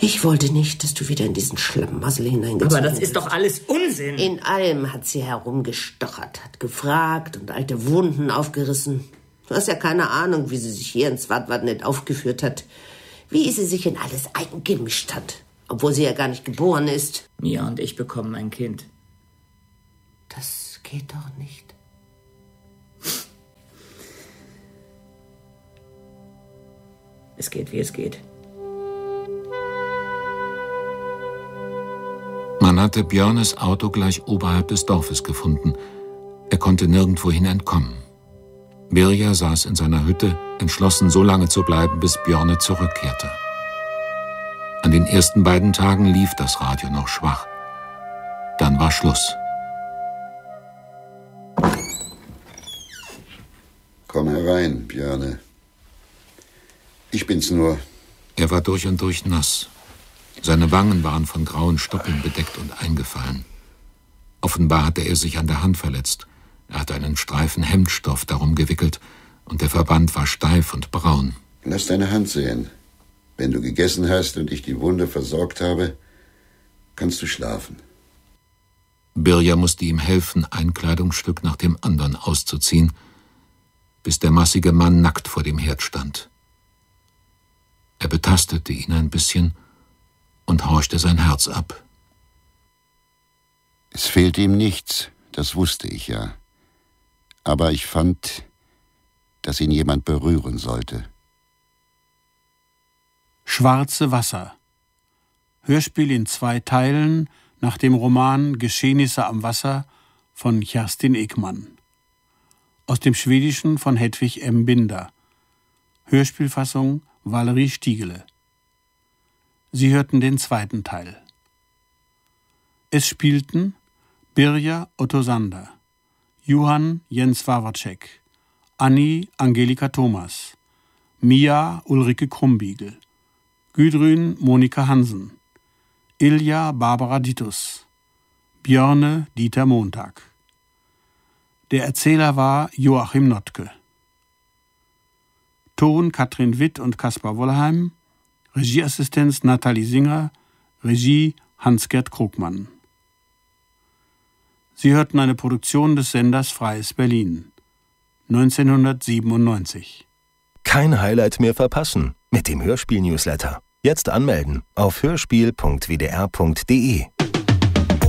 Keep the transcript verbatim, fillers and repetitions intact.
Ich wollte nicht, dass du wieder in diesen Schlamassel hineingezogen bist. Aber das ist doch alles Unsinn. In allem hat sie herumgestochert, hat gefragt und alte Wunden aufgerissen. Du hast ja keine Ahnung, wie sie sich hier in Swatwat nicht aufgeführt hat. Wie sie sich in alles eingemischt hat, obwohl sie ja gar nicht geboren ist. Mia und ich bekommen ein Kind. Das geht doch nicht. Es geht, wie es geht. Man hatte Björnes Auto gleich oberhalb des Dorfes gefunden. Er konnte nirgendwohin entkommen. Birger saß in seiner Hütte, entschlossen, so lange zu bleiben, bis Björne zurückkehrte. An den ersten beiden Tagen lief das Radio noch schwach. Dann war Schluss. Komm herein, Björne. Ich bin's nur. Er war durch und durch nass. Seine Wangen waren von grauen Stoppeln bedeckt und eingefallen. Offenbar hatte er sich an der Hand verletzt. Er hatte einen Streifen Hemdstoff darum gewickelt und der Verband war steif und braun. Lass deine Hand sehen. Wenn du gegessen hast und ich die Wunde versorgt habe, kannst du schlafen. Birger musste ihm helfen, ein Kleidungsstück nach dem anderen auszuziehen, bis der massige Mann nackt vor dem Herd stand. Er betastete ihn ein bisschen und horchte sein Herz ab. Es fehlte ihm nichts, das wusste ich ja. Aber ich fand, dass ihn jemand berühren sollte. Schwarze Wasser. Hörspiel in zwei Teilen nach dem Roman Geschehnisse am Wasser von Kerstin Ekman. Aus dem Schwedischen von Hedwig M. Binder. Hörspielfassung Valerie Stiegele. Sie hörten den zweiten Teil. Es spielten Birger Otto Sander, Johann Jens Wawacek, Anni Angelika Thomas, Mia Ulrike Krumbiegel, Gudrun Monika Hansen, Ilja Barbara Ditus, Björne Dieter Montag. Der Erzähler war Joachim Notke. Ton Katrin Witt und Kaspar Wollheim, Regieassistenz Nathalie Singer, Regie Hans-Gerd Krugmann. Sie hörten eine Produktion des Senders Freies Berlin, neunzehnhundertsiebenundneunzig. Kein Highlight mehr verpassen mit dem Hörspiel-Newsletter. Jetzt anmelden auf hörspiel punkt w d r punkt d e.